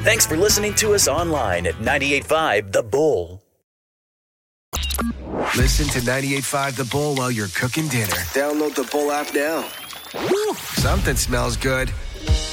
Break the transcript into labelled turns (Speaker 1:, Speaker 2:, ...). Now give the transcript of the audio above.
Speaker 1: Thanks for listening to us online at 98.5 The Bull.
Speaker 2: Listen to 98.5 The Bull while you're cooking dinner.
Speaker 3: Download the Bull app now.
Speaker 2: Woo, something smells good.